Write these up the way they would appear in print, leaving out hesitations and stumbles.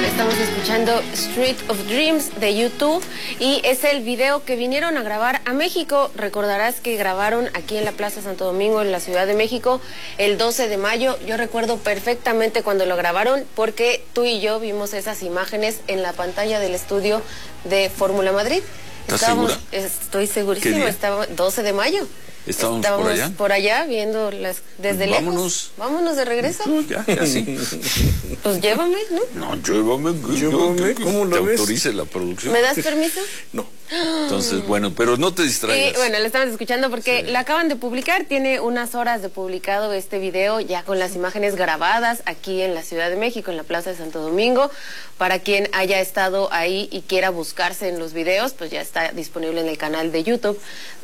Estamos escuchando Street of Dreams de YouTube y es el video que vinieron a grabar a México. Recordarás que grabaron aquí en la Plaza Santo Domingo, en la Ciudad de México, el 12 de mayo. Yo recuerdo perfectamente cuando lo grabaron porque tú y yo vimos esas imágenes en la pantalla del estudio de Fórmula Madrid. ¿Estás segura? Estoy segurísima, estaba 12 de mayo. Estábamos por allá viendo desde lejos. Vámonos de regreso. Ya sí. Pues llévame, ¿no? No, llévame. ¿Cómo lo ves? ¿Te autorice la producción? ¿Me das permiso? No. Entonces, bueno, pero no te distraigas. Bueno, lo estamos escuchando porque la acaban de publicar, tiene unas horas de publicado este video, ya con las imágenes grabadas aquí en la Ciudad de México, en la Plaza de Santo Domingo. Para quien haya estado ahí y quiera buscarse en los videos, pues ya está disponible en el canal de YouTube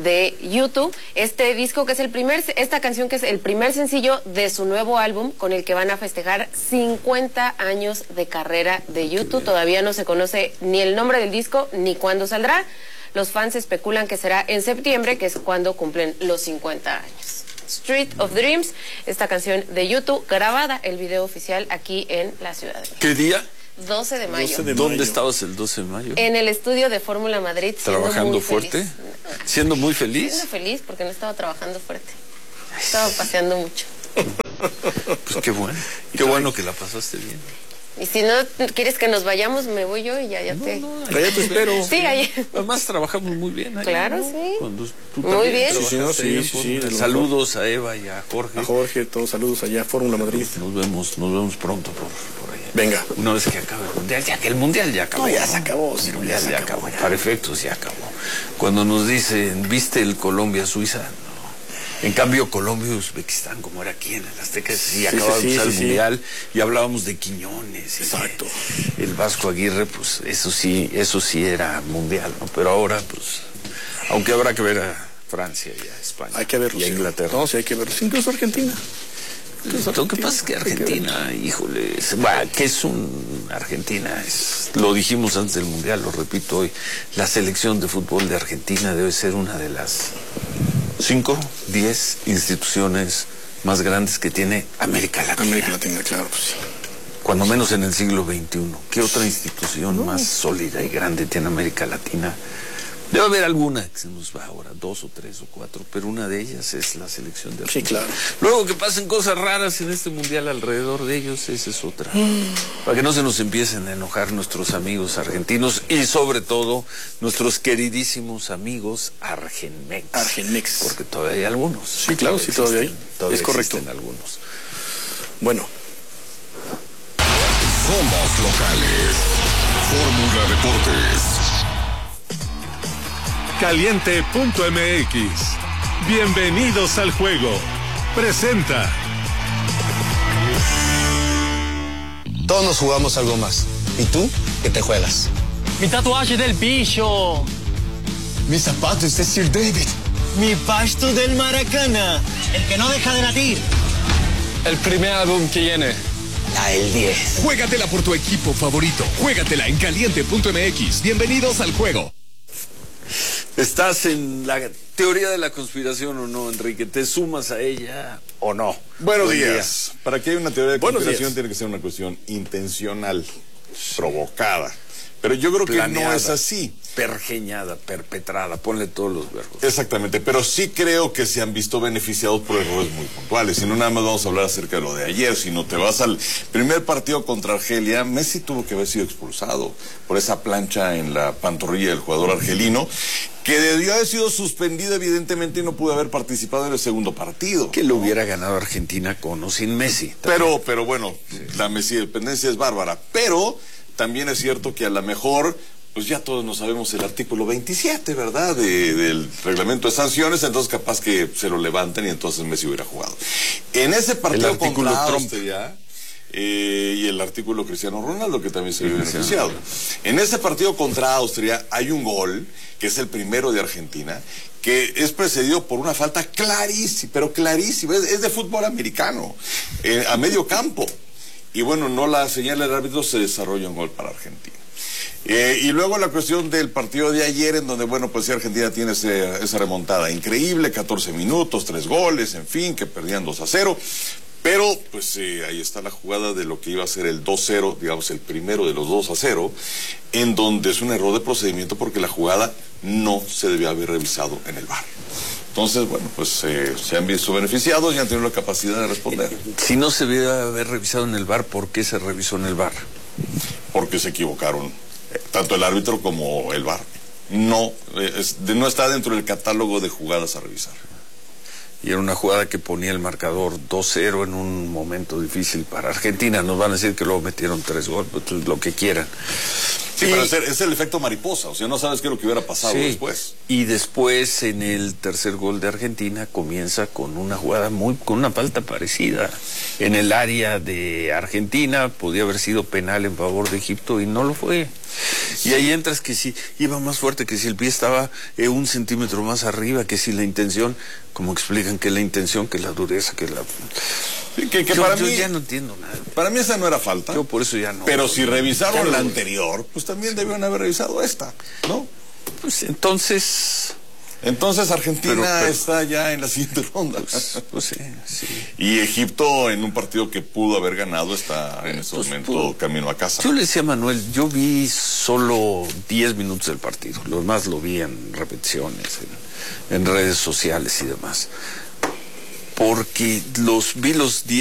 Este disco que es esta canción que es el primer sencillo de su nuevo álbum, con el que van a festejar 50 años de carrera de YouTube. Todavía no se conoce ni el nombre del disco ni cuándo saldrá. Los fans especulan que será en septiembre, que es cuando cumplen los 50 años. Street of Dreams, esta canción de YouTube, grabada el video oficial aquí en la Ciudad de México. ¿Qué día? 12 de mayo. ¿Dónde estabas el 12 de mayo? En el estudio de Fórmula Madrid. ¿Trabajando fuerte? ¿Siendo muy feliz? Siendo feliz porque no estaba trabajando fuerte. Estaba paseando mucho. Pues qué bueno. Qué bueno que la pasaste bien. Y si no quieres que nos vayamos, me voy yo y ya te... Allá te espero. Sí, ahí. Además trabajamos muy bien ahí. Claro, sí. Cuando tú muy bien. Sí. Saludos a Eva y a Jorge. A Jorge, todos saludos allá, Fórmula Madrid. Nos vemos pronto por allá. Venga. Una vez que acabe el mundial, ya que el mundial ya acabó. No, ya se acabó. El mundial ya acabó. Para efectos ya acabó. Cuando nos dicen, ¿viste el Colombia-Suiza? En cambio, Colombia y Uzbekistán, como era aquí en el Azteca, acabábamos el mundial y hablábamos de Quiñones. Exacto. El Vasco Aguirre, pues eso sí era mundial, ¿no? Pero ahora, pues, aunque habrá que ver a Francia y a España. Hay que verlos. Y a Inglaterra. No, sí hay que verlos. Incluso Argentina. Lo que pasa es que Argentina, híjole, que es Argentina, lo dijimos antes del mundial, lo repito hoy, la selección de fútbol de Argentina debe ser una de las 5, 10 instituciones más grandes que tiene América Latina. América Latina, claro, pues sí. Cuando menos en el siglo XXI. ¿Qué otra institución más sólida y grande tiene América Latina? Debe haber alguna que se nos va ahora, 2 o 3 o 4, pero una de ellas es la selección de Argentina. Sí, claro. Luego que pasen cosas raras en este mundial alrededor de ellos, esa es otra. Para que no se nos empiecen a enojar nuestros amigos argentinos y sobre todo nuestros queridísimos amigos Argenmex. Porque todavía hay algunos. Sí, claro, sí, todavía hay. Todavía es correcto. Existen algunos. Bueno. Somos locales. Fórmula Deportes. Caliente.mx. Bienvenidos al juego. Presenta. Todos nos jugamos algo más. ¿Y tú? ¿Qué te juegas? Mi tatuaje del pillo. Mis zapatos de Sir David. Mi pasto del Maracana. El que no deja de latir. El primer álbum que viene. La del 10. Juégatela por tu equipo favorito. Juégatela en Caliente.mx. Bienvenidos al juego. ¿Estás en la teoría de la conspiración o no, Enrique? ¿Te sumas a ella o no? Buenos días. Para que haya una teoría de conspiración tiene que ser una cuestión intencional, provocada. Pero yo creo que no es así. Pergeñada, perpetrada, ponle todos los verbos. Exactamente, pero sí creo que se han visto beneficiados por errores muy puntuales. Y no nada más vamos a hablar acerca de lo de ayer, sino te vas al primer partido contra Argelia. Messi tuvo que haber sido expulsado por esa plancha en la pantorrilla del jugador argelino, que debió haber sido suspendido evidentemente y no pudo haber participado en el segundo partido. Que lo hubiera ganado Argentina con o sin Messi. Pero bueno, la Messi dependencia es bárbara. Pero también es cierto que a lo mejor, pues ya todos no sabemos el artículo 27, ¿verdad? Del reglamento de sanciones, entonces capaz que se lo levanten y entonces Messi hubiera jugado. En ese partido contra Austria, y el artículo Cristiano Ronaldo, que también se vio beneficiado. En ese partido contra Austria hay un gol, que es el primero de Argentina, que es precedido por una falta clarísima, pero clarísima, es de fútbol americano, a medio campo. Y bueno, no la señala el árbitro, se desarrolla un gol para Argentina. Y luego la cuestión del partido de ayer, en donde, bueno, pues sí, Argentina tiene esa remontada increíble, 14 minutos, 3 goles, en fin, que perdían 2-0. Pero, pues ahí está la jugada de lo que iba a ser el 2-0, digamos el primero de los 2-0, en donde es un error de procedimiento porque la jugada no se debió haber revisado en el VAR. Entonces, bueno, pues se han visto beneficiados y han tenido la capacidad de responder. Si no se debe haber revisado en el VAR, ¿por qué se revisó en el VAR? Porque se equivocaron, tanto el árbitro como el VAR. No está dentro del catálogo de jugadas a revisar. Y era una jugada que ponía el marcador 2-0 en un momento difícil para Argentina. Nos van a decir que luego metieron 3 goles, pues, lo que quieran. Sí, pero es el efecto mariposa, o sea, no sabes qué es lo que hubiera pasado después. Y después, en el tercer gol de Argentina, comienza con una jugada con una falta parecida. En el área de Argentina, podía haber sido penal en favor de Egipto y no lo fue. Y ahí entras que si iba más fuerte, que si el pie estaba 1 centímetro más arriba, que si la intención, como explican que la intención, que la dureza, que la... Yo ya no entiendo nada. Para mí esa no era falta. Yo por eso ya no. Pero si revisaron la anterior, pues también debieron haber revisado esta, ¿no? Pues entonces Argentina está ya en la siguiente ronda. Pues sí. Y Egipto, en un partido que pudo haber ganado, está en este momento camino a casa. Yo le decía a Manuel, yo vi solo 10 minutos del partido. Lo demás lo vi en repeticiones, en redes sociales y demás. Porque vi los 10